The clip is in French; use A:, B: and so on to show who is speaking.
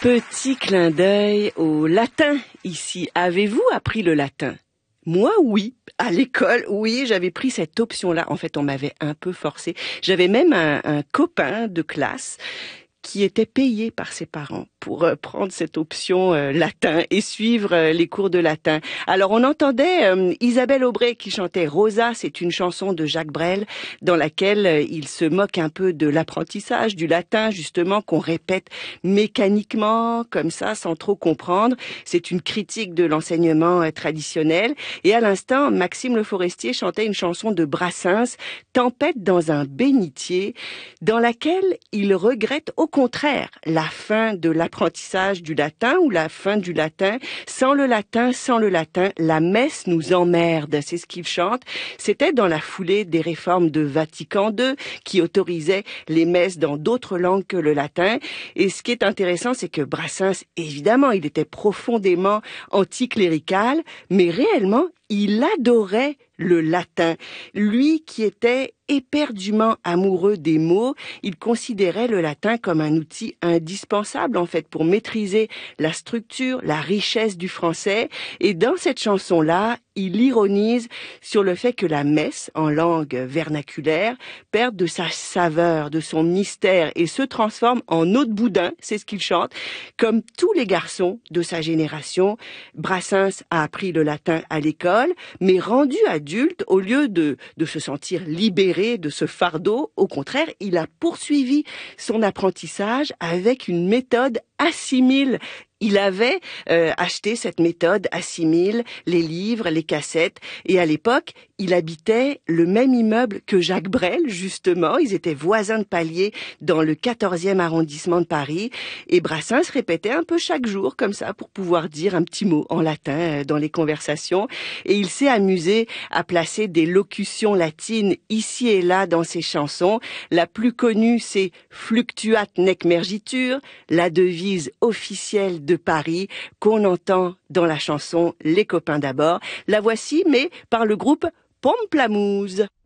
A: Petit clin d'œil au latin ici. Avez-vous appris le latin? Moi, oui. À l'école, oui, j'avais pris cette option-là. En fait, on m'avait un peu forcé. J'avais même un copain de classe qui était payé par ses parents pour prendre cette option latin et suivre les cours de latin. Alors on entendait Isabelle Aubray qui chantait Rosa, c'est une chanson de Jacques Brel dans laquelle il se moque un peu de l'apprentissage du latin justement qu'on répète mécaniquement comme ça sans trop comprendre. C'est une critique de l'enseignement traditionnel. Et à l'instant, Maxime Le Forestier chantait une chanson de Brassens, Tempête dans un bénitier, dans laquelle il regrette au contraire la fin de l'apprentissage du latin ou la fin du latin. Sans le latin, la messe nous emmerde. C'est ce qu'il chante. C'était dans la foulée des réformes de Vatican II qui autorisaient les messes dans d'autres langues que le latin. Et ce qui est intéressant, c'est que Brassens, évidemment, il était profondément anticlérical, mais réellement, il adorait le latin. Lui qui était éperdument amoureux des mots, il considérait le latin comme un outil indispensable en fait pour maîtriser la structure, la richesse du français. Et dans cette chanson-là, il ironise sur le fait que la messe en langue vernaculaire perd de sa saveur, de son mystère et se transforme en eau de boudin, c'est ce qu'il chante. Comme tous les garçons de sa génération, Brassens a appris le latin à l'école, mais rendu adulte, au lieu de se sentir libéré de ce fardeau, au contraire, il a poursuivi son apprentissage avec une méthode assimile. Il avait acheté cette méthode assimile, les livres, les cassettes, et à l'époque, il habitait le même immeuble que Jacques Brel, justement. Ils étaient voisins de palier dans le 14e arrondissement de Paris, et Brassens répétait un peu chaque jour, comme ça, pour pouvoir dire un petit mot en latin dans les conversations, et il s'est amusé à placer des locutions latines ici et là dans ses chansons. La plus connue, c'est « Fluctuat nec mergitur », la devise officielle de Paris qu'on entend dans la chanson Les copains d'abord. La voici, mais par le groupe Pomplamoose.